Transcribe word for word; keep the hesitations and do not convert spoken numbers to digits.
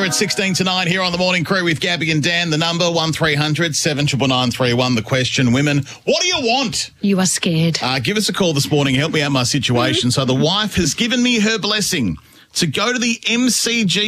weather at sixteen to nine here on the Morning Crew with Gabby and Dan. The number one three hundred seven nine nine three one. The question, women, what do you want? You are scared. Uh, give us a call this morning. Help me out my situation. So the wife has given me her blessing to go to the M C G